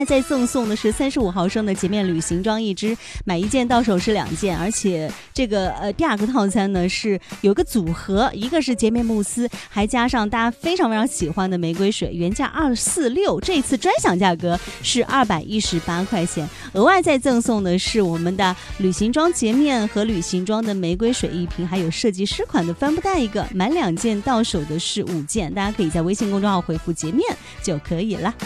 再赠送的是35毫升的洁面旅行装一支，买一件到手是2件，而且这个第2个套餐呢是有个组合，一个是洁面慕斯，还加上大家非常非常喜欢的玫瑰水，原价246，这次专享价格是218块钱，额外再赠送的是我们的旅行装洁面和旅行装的玫瑰水1瓶，还有设计师款的帆布袋1个，买2件到手的是5件，大家可以在微信公众号回复洁面就可以了。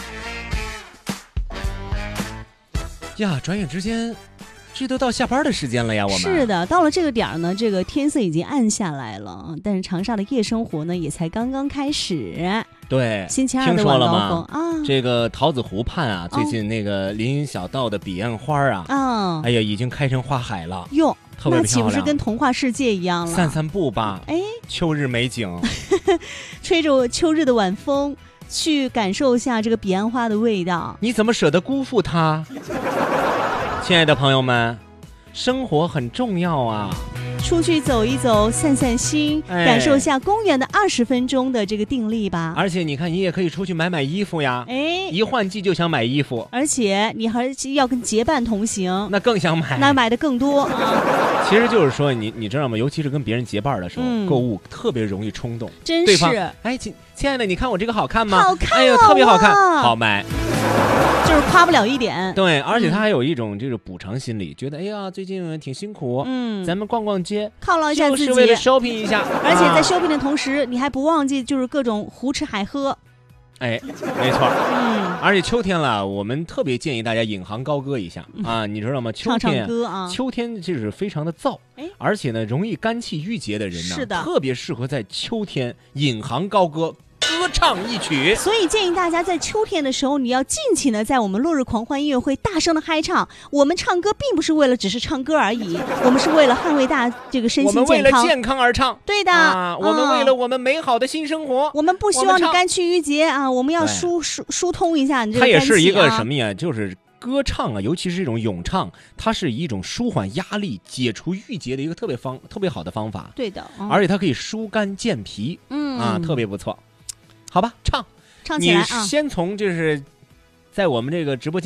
呀，转眼之间，这都到下班的时间了呀！我们是的，到了这个点儿呢，这个天色已经暗下来了，但是长沙的夜生活呢，也才刚刚开始。 对， 星期2的晚高峰啊， 这个桃子湖畔啊，最近那个林荫小道的彼岸花啊，哎呀，已经开成花海了。 哟， 特别漂亮， 那岂不是跟童话世界一样了？ 散散步吧，哎，秋日美景， 吹着秋日的晚风。去感受一下这个彼岸花的味道， 你怎么舍得辜负它？亲爱的朋友们，生活很重要啊！ 出去走一走，散散心，感受一下公园的20分钟的这个定力吧。 而且你看，你也可以出去买衣服呀。哎，一换季就想买衣服， 而且你还要跟结伴同行， 那更想买， 那买的更多。 其实就是说，你知道吗？尤其是跟别人结伴的时候，购物特别容易冲动。 真是， 对方哎，亲爱的，你看我这个好看吗？ 好看， 哎呦，特别好看，好买。 就是夸不了一点， 对，而且他还有一种这个补偿心理，觉得哎呀，最近挺辛苦，咱们逛逛街， 犒劳一下自己， 就是为了 shopping 一下。 而且在 shopping 的同时，你还不忘记就是各种胡吃海喝。 哎，没错，而且秋天了，我们特别建议大家引吭高歌一下啊，你知道吗？秋天唱歌啊， 秋天就是非常的燥，而且呢，容易肝气郁结的人呢， 是的， 特别适合在秋天引吭高歌。歌唱一曲， 所以建议大家在秋天的时候，你要尽情的在我们落日狂欢音乐会大声的嗨唱。我们唱歌并不是为了只是唱歌而已，我们是为了捍卫这个身心健康。 我们为了健康而唱， 对的我们为了我们美好的新生活。 我们不希望你肝气郁结啊，我们要疏通一下你这个肝气。 它也是一个什么呀？就是歌唱啊，尤其是这种咏唱，它是一种舒缓压力、解除郁结的一个特别好的方法。 对的， 而且它可以疏肝健脾，特别不错。好吧，唱起来啊！ 你先从就是在我们这个直播间。